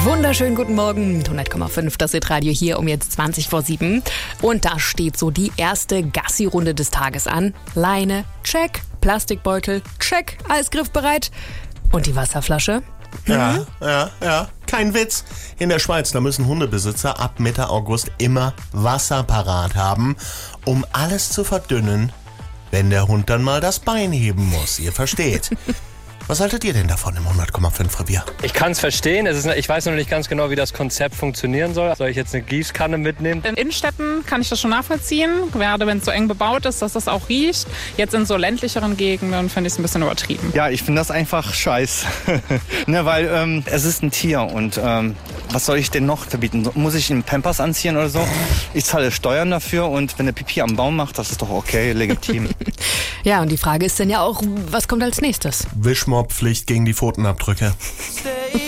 Wunderschönen guten Morgen, 100,5, das Hitradio hier um jetzt 7:20. Und da steht so die erste Gassi-Runde des Tages an. Leine, check. Plastikbeutel, check. Alles griffbereit. Und die Wasserflasche? Ja. Kein Witz. In der Schweiz, da müssen Hundebesitzer ab Mitte August immer Wasser parat haben, um alles zu verdünnen, wenn der Hund dann mal das Bein heben muss. Ihr versteht. Was haltet ihr denn davon im 100,5 Revier? Ich kann es verstehen. Ich weiß noch nicht ganz genau, wie das Konzept funktionieren soll. Soll ich jetzt eine Gießkanne mitnehmen? In Innenstädten kann ich das schon nachvollziehen, gerade wenn es so eng bebaut ist, dass das auch riecht. Jetzt in so ländlicheren Gegenden finde ich es ein bisschen übertrieben. Ja, ich finde das einfach scheiße. Ne, weil es ist ein Tier und was soll ich denn noch verbieten? Muss ich einen Pampers anziehen oder so? Ich zahle Steuern dafür und wenn der Pipi am Baum macht, das ist doch okay, legitim. Ja, und die Frage ist dann ja auch, was kommt als nächstes? Wischmopp-Pflicht gegen die Pfotenabdrücke.